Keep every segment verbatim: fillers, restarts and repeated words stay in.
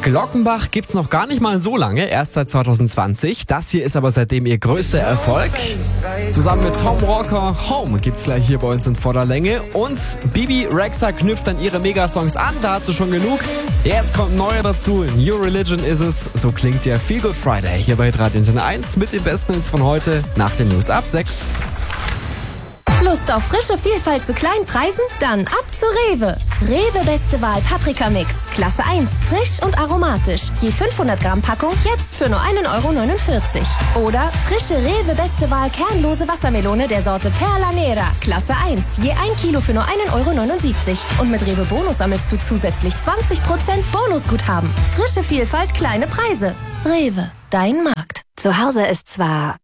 Glockenbach gibt's noch gar nicht mal so lange, erst seit zwanzig zwanzig. Das hier ist aber seitdem ihr größter Erfolg. Zusammen mit Tom Walker, Home gibt's gleich hier bei uns in voller Länge. Und Bibi Rexha knüpft an ihre Megasongs an, da hat sie schon genug. Jetzt kommt neuer dazu, New Religion ist es. So klingt der Feel Good Friday hier bei Radio Antenne eins mit den besten Hits von heute nach den News ab sechs. Lust auf frische Vielfalt zu kleinen Preisen? Dann ab zu Rewe. Rewe Beste Wahl Paprika Mix. Klasse eins. Frisch und aromatisch. Je fünfhundert Gramm Packung jetzt für nur ein Euro neunundvierzig. Oder frische Rewe Beste Wahl kernlose Wassermelone der Sorte Perla Nera. Klasse eins. Je ein Kilo für nur ein Euro neunundsiebzig. Und mit Rewe Bonus sammelst du zusätzlich zwanzig Prozent Bonusguthaben. Frische Vielfalt, kleine Preise. Rewe. Dein Markt. Zu Hause ist zwar...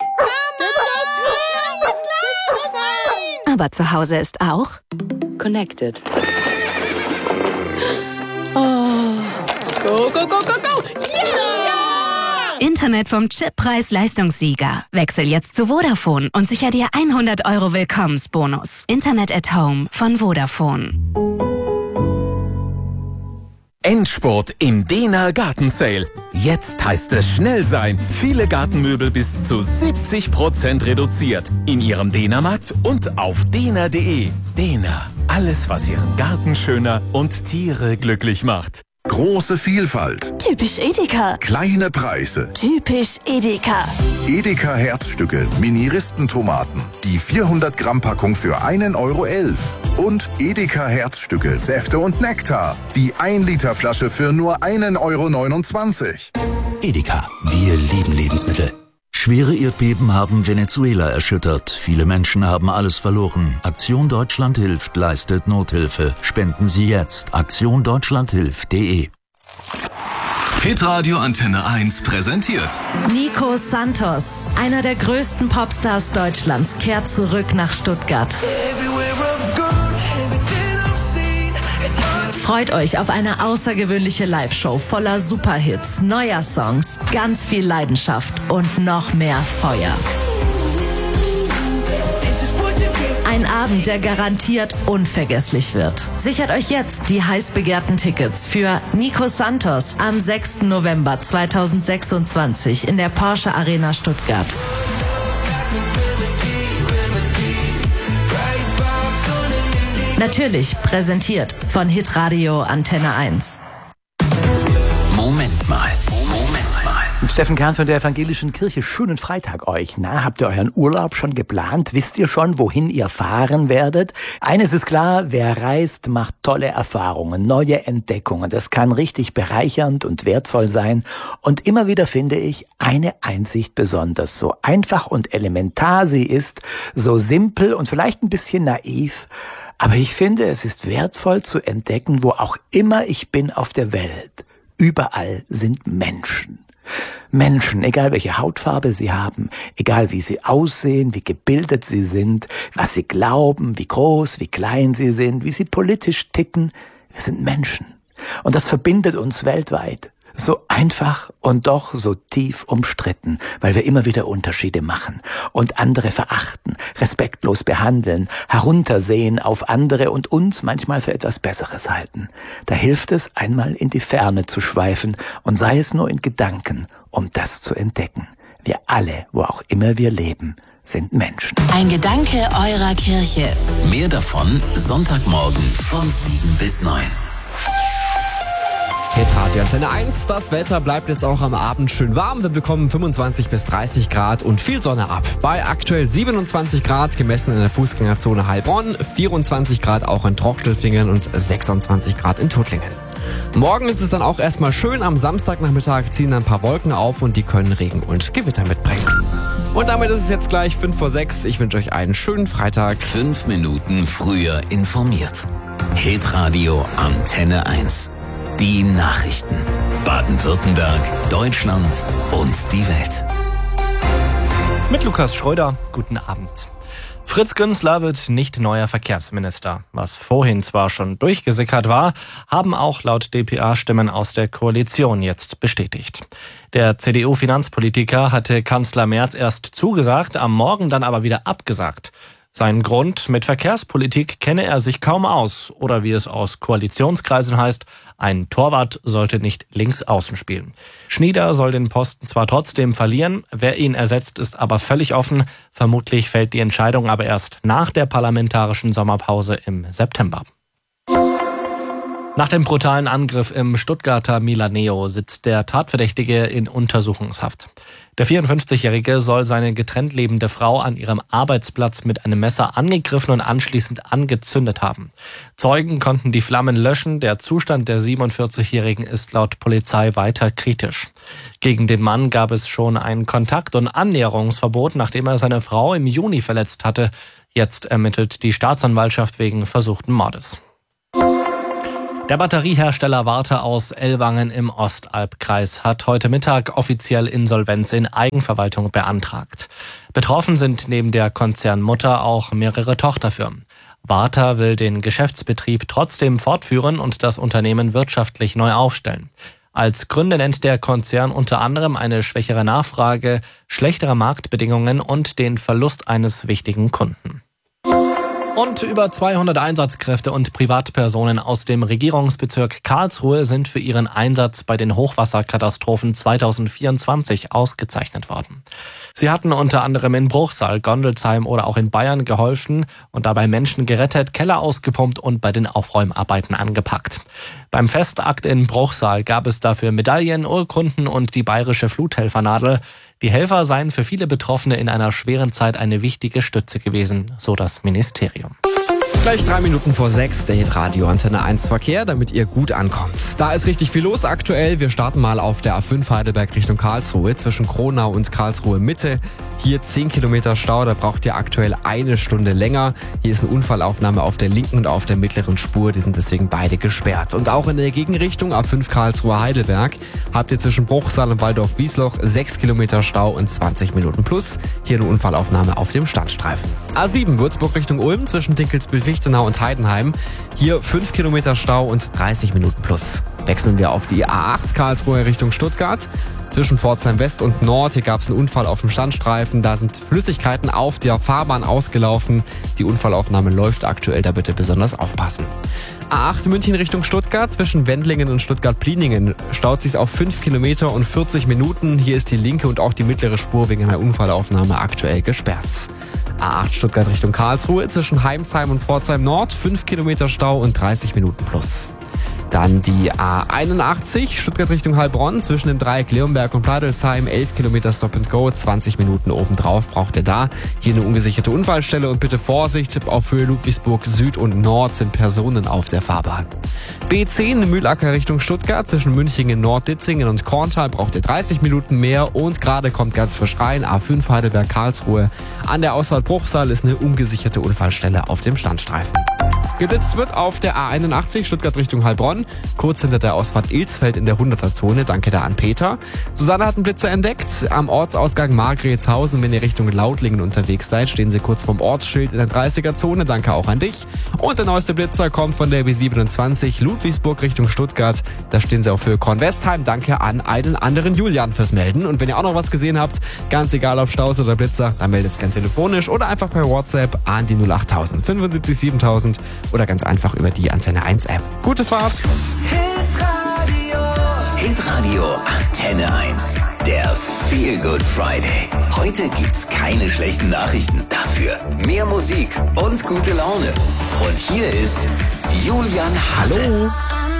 Aber zu Hause ist auch Connected. Oh. Go, go, go, go, go! Yeah! Internet vom Chippreis-Leistungssieger. Wechsel jetzt zu Vodafone und sicher dir hundert Euro Willkommensbonus. Internet at Home von Vodafone. Endspurt im Dehner Gartensale. Jetzt heißt es schnell sein. Viele Gartenmöbel bis zu siebzig Prozent reduziert. In Ihrem Dehnermarkt und auf dehner punkt de. Dehner. Alles, was Ihren Garten schöner und Tiere glücklich macht. Große Vielfalt. Typisch Edeka. Kleine Preise. Typisch Edeka. Edeka Herzstücke, Mini-Ristentomaten. Die vierhundert Gramm Packung für einen Euro elf. Und Edeka Herzstücke, Säfte und Nektar. Die ein Liter Flasche für nur einen Euro neunundzwanzig. Edeka, wir lieben Lebensmittel. Schwere Erdbeben haben Venezuela erschüttert. Viele Menschen haben alles verloren. Aktion Deutschland hilft, leistet Nothilfe. Spenden Sie jetzt. aktion deutschland hilft punkt de. Hitradio Antenne eins präsentiert Nico Santos, einer der größten Popstars Deutschlands, kehrt zurück nach Stuttgart. Freut euch auf eine außergewöhnliche Live-Show voller Superhits, neuer Songs, ganz viel Leidenschaft und noch mehr Feuer. Ein Abend, der garantiert unvergesslich wird. Sichert euch jetzt die heiß begehrten Tickets für Nico Santos am sechsten November zweitausendsechsundzwanzig in der Porsche Arena Stuttgart. Natürlich präsentiert von Hitradio Antenne eins. Moment mal, Moment mal. Steffen Kern von der Evangelischen Kirche, schönen Freitag euch. Na, habt ihr euren Urlaub schon geplant? Wisst ihr schon, wohin ihr fahren werdet? Eines ist klar, wer reist, macht tolle Erfahrungen, neue Entdeckungen. Das kann richtig bereichernd und wertvoll sein. Und immer wieder finde ich eine Einsicht besonders. So einfach und elementar sie ist, so simpel und vielleicht ein bisschen naiv. Aber ich finde, es ist wertvoll zu entdecken, wo auch immer ich bin auf der Welt. Überall sind Menschen. Menschen, egal welche Hautfarbe sie haben, egal wie sie aussehen, wie gebildet sie sind, was sie glauben, wie groß, wie klein sie sind, wie sie politisch ticken. Wir sind Menschen. Und das verbindet uns weltweit. So einfach und doch so tief umstritten, weil wir immer wieder Unterschiede machen und andere verachten, respektlos behandeln, heruntersehen auf andere und uns manchmal für etwas Besseres halten. Da hilft es, einmal in die Ferne zu schweifen und sei es nur in Gedanken, um das zu entdecken. Wir alle, wo auch immer wir leben, sind Menschen. Ein Gedanke eurer Kirche. Mehr davon Sonntagmorgen von sieben bis neun. Hitradio Antenne eins, das Wetter bleibt jetzt auch am Abend schön warm. Wir bekommen fünfundzwanzig bis dreißig Grad und viel Sonne ab. Bei aktuell siebenundzwanzig Grad, gemessen in der Fußgängerzone Heilbronn, vierundzwanzig Grad auch in Trochtelfingen und sechsundzwanzig Grad in Tuttlingen. Morgen ist es dann auch erstmal schön. Am Samstagnachmittag ziehen dann ein paar Wolken auf und die können Regen und Gewitter mitbringen. Und damit ist es jetzt gleich fünf vor sechs. Ich wünsche euch einen schönen Freitag. Fünf Minuten früher informiert. Hitradio Antenne eins. Die Nachrichten. Baden-Württemberg, Deutschland und die Welt. Mit Lukas Schröder, guten Abend. Fritz Günzler wird nicht neuer Verkehrsminister. Was vorhin zwar schon durchgesickert war, haben auch laut d p a Stimmen aus der Koalition jetzt bestätigt. Der C D U-Finanzpolitiker hatte Kanzler Merz erst zugesagt, am Morgen dann aber wieder abgesagt. Sein Grund: Mit Verkehrspolitik kenne er sich kaum aus. Oder wie es aus Koalitionskreisen heißt, ein Torwart sollte nicht links außen spielen. Schnieder soll den Posten zwar trotzdem verlieren, wer ihn ersetzt, ist aber völlig offen. Vermutlich fällt die Entscheidung aber erst nach der parlamentarischen Sommerpause im September. Nach dem brutalen Angriff im Stuttgarter Milaneo sitzt der Tatverdächtige in Untersuchungshaft. Der vierundfünfzigjährige soll seine getrennt lebende Frau an ihrem Arbeitsplatz mit einem Messer angegriffen und anschließend angezündet haben. Zeugen konnten die Flammen löschen. Der Zustand der siebenundvierzigjährigen ist laut Polizei weiter kritisch. Gegen den Mann gab es schon ein Kontakt- und Annäherungsverbot, nachdem er seine Frau im Juni verletzt hatte. Jetzt ermittelt die Staatsanwaltschaft wegen versuchten Mordes. Der Batteriehersteller Varta aus Ellwangen im Ostalbkreis hat heute Mittag offiziell Insolvenz in Eigenverwaltung beantragt. Betroffen sind neben der Konzernmutter auch mehrere Tochterfirmen. Varta will den Geschäftsbetrieb trotzdem fortführen und das Unternehmen wirtschaftlich neu aufstellen. Als Gründe nennt der Konzern unter anderem eine schwächere Nachfrage, schlechtere Marktbedingungen und den Verlust eines wichtigen Kunden. Und über zweihundert Einsatzkräfte und Privatpersonen aus dem Regierungsbezirk Karlsruhe sind für ihren Einsatz bei den Hochwasserkatastrophen zweitausendvierundzwanzig ausgezeichnet worden. Sie hatten unter anderem in Bruchsal, Gondelsheim oder auch in Bayern geholfen und dabei Menschen gerettet, Keller ausgepumpt und bei den Aufräumarbeiten angepackt. Beim Festakt in Bruchsal gab es dafür Medaillen, Urkunden und die bayerische Fluthelfernadel. Die Helfer seien für viele Betroffene in einer schweren Zeit eine wichtige Stütze gewesen, so das Ministerium. Gleich drei Minuten vor sechs, der Hitradio Antenne eins Verkehr, damit ihr gut ankommt. Da ist richtig viel los aktuell. Wir starten mal auf der A fünf Heidelberg Richtung Karlsruhe, zwischen Kronau und Karlsruhe Mitte. Hier zehn Kilometer Stau, da braucht ihr aktuell eine Stunde länger. Hier ist eine Unfallaufnahme auf der linken und auf der mittleren Spur, die sind deswegen beide gesperrt. Und auch in der Gegenrichtung A fünf Karlsruhe Heidelberg habt ihr zwischen Bruchsal und Waldorf-Wiesloch sechs Kilometer Stau und zwanzig Minuten plus. Hier eine Unfallaufnahme auf dem Standstreifen. A sieben Würzburg Richtung Ulm zwischen Dinkelsbühl-Fichtenau und Heidenheim. Hier fünf Kilometer Stau und dreißig Minuten plus. Wechseln wir auf die A acht Karlsruhe Richtung Stuttgart. Zwischen Pforzheim West und Nord, hier gab es einen Unfall auf dem Standstreifen. Da sind Flüssigkeiten auf der Fahrbahn ausgelaufen. Die Unfallaufnahme läuft aktuell, da bitte besonders aufpassen. A acht München Richtung Stuttgart, zwischen Wendlingen und Stuttgart-Pliningen staut sich auf fünf Kilometer und vierzig Minuten. Hier ist die linke und auch die mittlere Spur wegen einer Unfallaufnahme aktuell gesperrt. A acht Stuttgart Richtung Karlsruhe, zwischen Heimsheim und Pforzheim Nord, fünf Kilometer Stau und dreißig Minuten plus. Dann die A einundachtzig, Stuttgart Richtung Heilbronn, zwischen dem Dreieck Leonberg und Pleidelsheim, elf Kilometer Stop and Go, zwanzig Minuten obendrauf braucht ihr da. Hier eine ungesicherte Unfallstelle und bitte Vorsicht, auf Höhe Ludwigsburg Süd und Nord sind Personen auf der Fahrbahn. B zehn, Mühlacker Richtung Stuttgart, zwischen Münchingen, Nord-Ditzingen und Korntal braucht ihr dreißig Minuten mehr und gerade kommt ganz frisch rein, A fünf Heidelberg Karlsruhe. An der Ausfahrt Bruchsal ist eine ungesicherte Unfallstelle auf dem Standstreifen. Geblitzt wird auf der A einundachtzig Stuttgart Richtung Heilbronn, kurz hinter der Ausfahrt Ilsfeld in der hunderter-Zone. Danke da an Peter. Susanne hat einen Blitzer entdeckt. Am Ortsausgang Margretshausen, wenn ihr Richtung Lautlingen unterwegs seid, stehen sie kurz vorm Ortsschild in der dreißiger-Zone. Danke auch an dich. Und der neueste Blitzer kommt von der B siebenundzwanzig Ludwigsburg Richtung Stuttgart. Da stehen sie auf Höhe Kornwestheim. Danke an einen anderen Julian fürs Melden. Und wenn ihr auch noch was gesehen habt, ganz egal ob Staus oder Blitzer, dann meldet es gerne telefonisch oder einfach per WhatsApp an die null achttausend fünfundsiebzig siebentausend oder ganz einfach über die Antenne eins App. Gute Fahrt! Hitradio Hitradio Antenne eins. Der Feel Good Friday. Heute gibt's keine schlechten Nachrichten. Dafür mehr Musik und gute Laune. Und hier ist Julian Hasse. Hallo!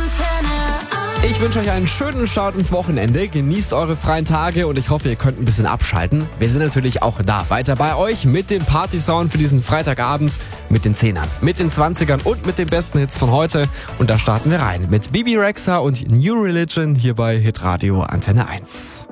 Ich wünsche euch einen schönen Start ins Wochenende. Genießt eure freien Tage und ich hoffe, ihr könnt ein bisschen abschalten. Wir sind natürlich auch da, weiter bei euch mit dem Party-Sound für diesen Freitagabend, mit den Zehnern, mit den Zwanzigern und mit den besten Hits von heute. Und da starten wir rein mit Bibi Rexha und New Religion hier bei Hitradio Antenne eins.